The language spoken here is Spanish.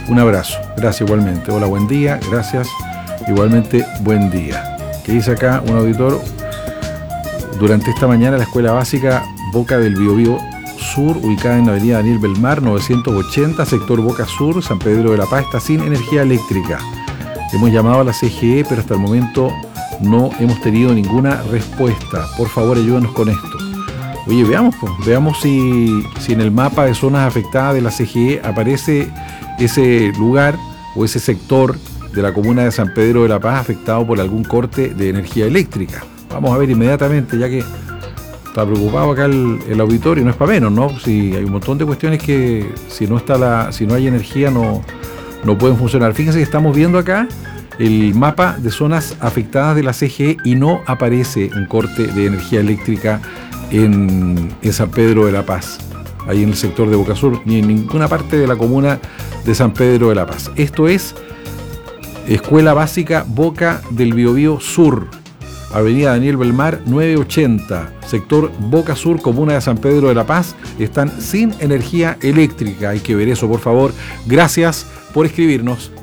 Un abrazo. Gracias igualmente. Hola, buen día. Gracias. Igualmente, buen día. ¿Qué dice acá un auditor? Durante esta mañana la escuela básica Boca del Biobío Sur, ubicada en la avenida Daniel Belmar, 980, sector Boca Sur, San Pedro de la Paz, está sin energía eléctrica. Hemos llamado a la CGE, pero hasta el momento no hemos tenido ninguna respuesta. Por favor, ayúdanos con esto. Oye, veamos si en el mapa de zonas afectadas de la CGE aparece ese lugar o ese sector de la comuna de San Pedro de la Paz afectado por algún corte de energía eléctrica. Vamos a ver inmediatamente, ya que está preocupado acá el auditorio, no es para menos, ¿no? Si hay un montón de cuestiones que si no hay energía no pueden funcionar. Fíjense que estamos viendo acá el mapa de zonas afectadas de la CGE y no aparece un corte de energía eléctrica en San Pedro de la Paz, ahí en el sector de Boca Sur, ni en ninguna parte de la comuna de San Pedro de la Paz. Esto es Escuela Básica Boca del Biobío Sur, avenida Daniel Belmar 980, sector Boca Sur, comuna de San Pedro de la Paz. Están sin energía eléctrica. Hay que ver eso, por favor. Gracias por escribirnos.